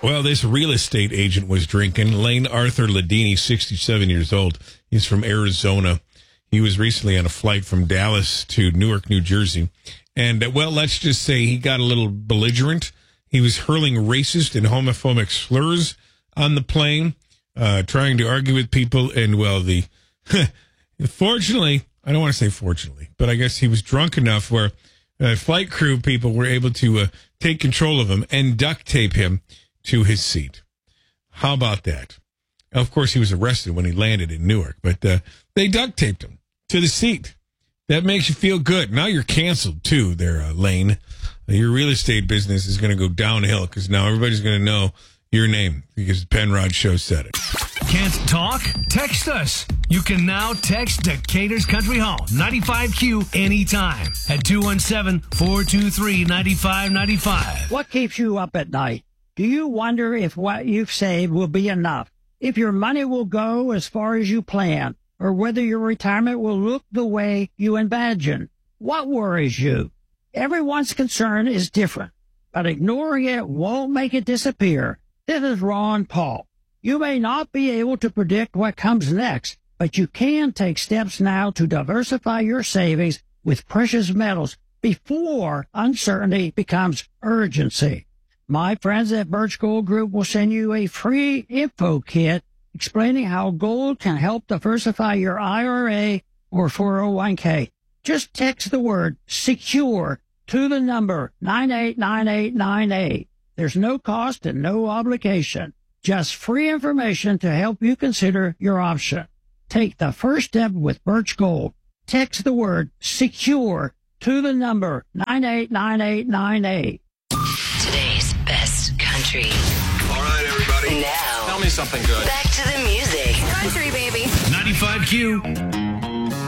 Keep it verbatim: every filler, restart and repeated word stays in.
Well, this real estate agent was drinking. Lane Arthur Ladini, sixty-seven years old. He's from Arizona. He was recently on a flight from Dallas to Newark, New Jersey. And, uh, well, let's just say he got a little belligerent. He was hurling racist and homophobic slurs on the plane, uh, trying to argue with people. And, well, the fortunately, I don't want to say fortunately, but I guess he was drunk enough where uh, flight crew people were able to uh, take control of him and duct tape him to his seat. How about that? Of course, he was arrested when he landed in Newark, but uh, they duct taped him to the seat. That makes you feel good. Now you're canceled, too, there, uh, Lane. Uh, your real estate business is going to go downhill because now everybody's going to know your name because the Penrod Show said it. Can't talk? Text us. You can now text Decatur's Country Hall, ninety-five Q, anytime at two one seven, four two three, nine five nine five. What keeps you up at night? Do you wonder if what you've saved will be enough? If your money will go as far as you plan? Or whether your retirement will look the way you imagine? What worries you? Everyone's concern is different, but ignoring it won't make it disappear. This is Ron Paul. You may not be able to predict what comes next, but you can take steps now to diversify your savings with precious metals before uncertainty becomes urgency. My friends at Birch Gold Group will send you a free info kit explaining how gold can help diversify your I R A or four oh one k. Just text the word SECURE to the number nine eight nine eight nine eight. There's no cost and no obligation. Just free information to help you consider your option. Take the first step with Birch Gold. Text the word SECURE to the number nine eight nine eight nine eight. Today's best country. All right, everybody. Now, tell me something good. back to the music. Country, baby. ninety-five Q.